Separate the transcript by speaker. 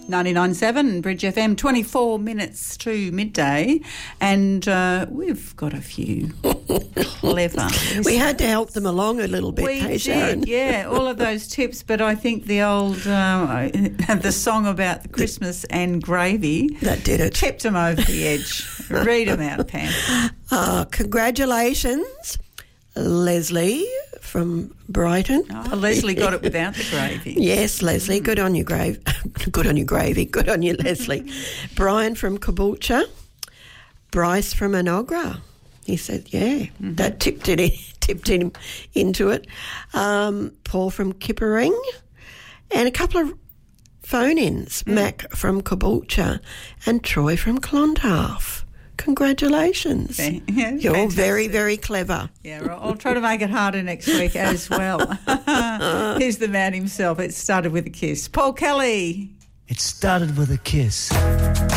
Speaker 1: 99.7 Bridge FM, 24 minutes to midday, and we've got a few clever.
Speaker 2: We had to help them along a little bit,
Speaker 1: We
Speaker 2: Sharon?
Speaker 1: did, yeah, all of those tips, but I think the old, the song about the Christmas and gravy,
Speaker 2: That did it.
Speaker 1: tipped them over the edge. Read them out, Pam.
Speaker 2: Congratulations, Leslie from Brighton.
Speaker 1: Oh, Leslie got it without the gravy.
Speaker 2: Yes, Leslie, good on you, good on you, gravy. Good on you, Leslie. Brian from Caboolture. Bryce from Enoggera. He said, yeah, that tipped him into it. Paul from Kippering. And a couple of phone-ins, Mac from Caboolture and Troy from Clontarf. Congratulations.
Speaker 1: Yeah,
Speaker 2: You're all
Speaker 1: fantastic.
Speaker 2: very, very clever.
Speaker 1: Yeah, I'll try to make it harder next week as well. Here's the man himself. It started with a kiss. Paul Kelly.
Speaker 3: It started with a kiss.